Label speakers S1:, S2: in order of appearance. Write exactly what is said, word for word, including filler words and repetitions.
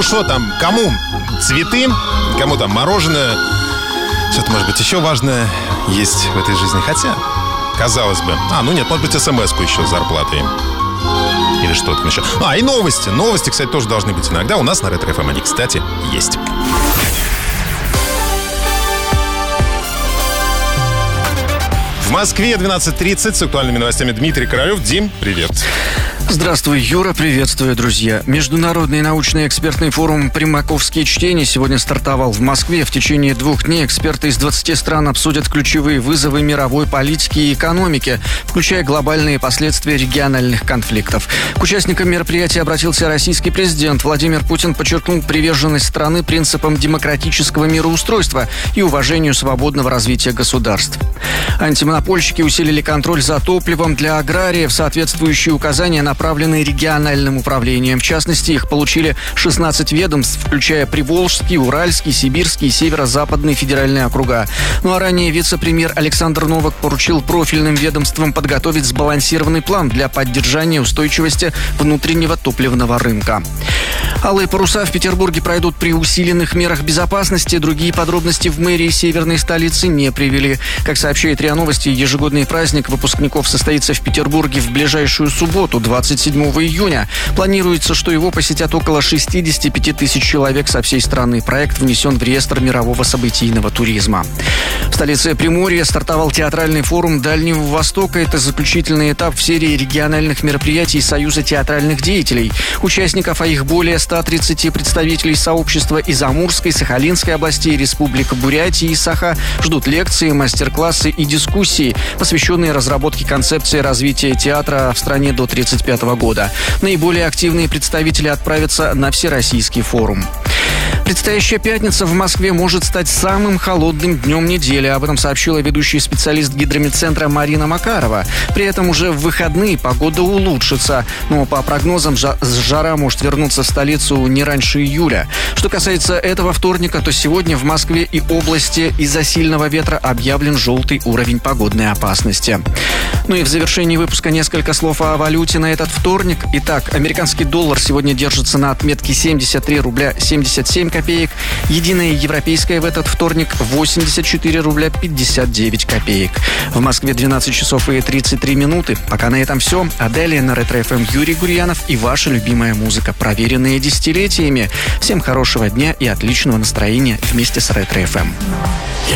S1: Ну что там, кому цветы, кому там мороженое. Что-то, может быть, еще важное есть в этой жизни. Хотя, казалось бы. А, ну нет, может быть, смс-ку еще с зарплатой. Или что-то еще. А, и новости. Новости, кстати, тоже должны быть иногда. У нас на Ретро эф эм они, кстати, есть. В Москве двенадцать тридцать с актуальными новостями Дмитрий Королев. Дим, привет.
S2: Здравствуй, Юра, приветствую, друзья. Международный научный экспертный форум «Примаковские чтения» сегодня стартовал в Москве. В течение двух дней эксперты из двадцати стран обсудят ключевые вызовы мировой политики и экономики, включая глобальные последствия региональных конфликтов. К участникам мероприятия обратился российский президент. Владимир Путин подчеркнул приверженность страны принципам демократического мироустройства и уважению свободного развития государств. Антимонопольщики усилили контроль за топливом для аграриев. Соответствующие указания направлены региональным управлением. В частности, их получили шестнадцать ведомств, включая Приволжский, Уральский, Сибирский и Северо-Западный федеральные округа. Ну а ранее вице-премьер Александр Новак поручил профильным ведомствам подготовить сбалансированный план для поддержания устойчивости внутреннего топливного рынка. Алые паруса в Петербурге пройдут при усиленных мерах безопасности. Другие подробности в мэрии северной столицы не привели. Как сообщает РИА Новости, ежегодный праздник выпускников состоится в Петербурге в ближайшую субботу, двадцать седьмого июня. Планируется, что его посетят около шестьдесят пять тысяч человек со всей страны. Проект внесен в реестр мирового событийного туризма. В столице Приморья стартовал театральный форум Дальнего Востока. Это заключительный этап в серии региональных мероприятий Союза театральных деятелей. Участников, а их более ста тридцати представителей сообщества из Амурской, Сахалинской областей, Республика Бурятия и Саха, ждут лекции, мастер-классы и дискуссии, посвященные разработке концепции развития театра в стране до тридцать пятого года. Наиболее активные представители отправятся на Всероссийский форум. Предстоящая пятница в Москве может стать самым холодным днем недели. Об этом сообщила ведущий специалист гидрометцентра Марина Макарова. При этом уже в выходные погода улучшится. Но по прогнозам жара может вернуться в столицу не раньше июля. Что касается этого вторника, то сегодня в Москве и области из-за сильного ветра объявлен желтый уровень погодной опасности. Ну и в завершении выпуска несколько слов о валюте на этот вторник. Итак, американский доллар сегодня держится на отметке семьдесят три рубля семьдесят семь копеек. Единая европейская в этот вторник восемьдесят четыре рубля пятьдесят девять копеек. В Москве двенадцать часов и тридцать три минуты. Пока на этом все. А далее на Ретро эф эм Юрий Гурьянов и ваша любимая музыка, проверенная десятилетиями. Всем хорошего дня и отличного настроения вместе с Ретро эф эм.